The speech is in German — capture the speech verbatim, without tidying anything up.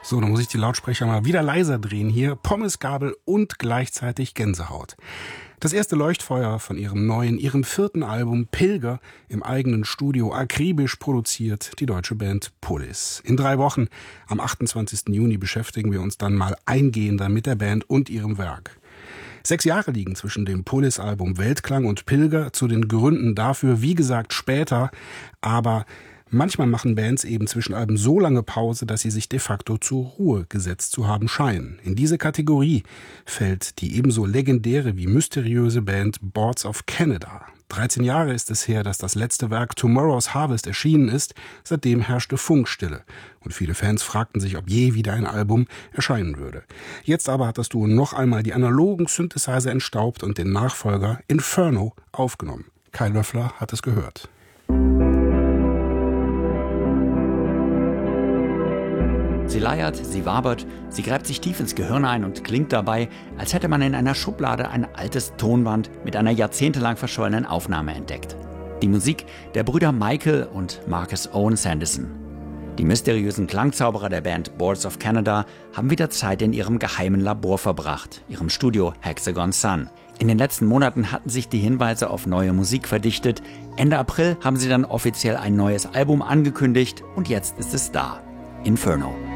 So, dann muss ich die Lautsprecher mal wieder leiser drehen hier. Pommesgabel und gleichzeitig Gänsehaut. Das erste Leuchtfeuer von ihrem neuen, ihrem vierten Album Pilger im eigenen Studio akribisch produziert die deutsche Band Polis. In drei Wochen, am achtundzwanzigsten Juni, beschäftigen wir uns dann mal eingehender mit der Band und ihrem Werk. Sechs Jahre liegen zwischen dem Polis-Album Weltklang und Pilger. Zu den Gründen dafür, wie gesagt, später. Aber manchmal machen Bands eben zwischen Alben so lange Pause, dass sie sich de facto zur Ruhe gesetzt zu haben scheinen. In diese Kategorie fällt die ebenso legendäre wie mysteriöse Band Boards of Canada. dreizehn Jahre ist es her, dass das letzte Werk Tomorrow's Harvest erschienen ist. Seitdem herrschte Funkstille. Und viele Fans fragten sich, ob je wieder ein Album erscheinen würde. Jetzt aber hat das Duo noch einmal die analogen Synthesizer entstaubt und den Nachfolger Inferno aufgenommen. Kai Löffler hat es gehört. Sie leiert, sie wabert, sie gräbt sich tief ins Gehirn ein und klingt dabei, als hätte man in einer Schublade ein altes Tonband mit einer jahrzehntelang verschollenen Aufnahme entdeckt. Die Musik der Brüder Michael und Marcus Owen Sanderson. Die mysteriösen Klangzauberer der Band Boards of Canada haben wieder Zeit in ihrem geheimen Labor verbracht, ihrem Studio Hexagon Sun. In den letzten Monaten hatten sich die Hinweise auf neue Musik verdichtet. Ende April haben sie dann offiziell ein neues Album angekündigt und jetzt ist es da. Inferno.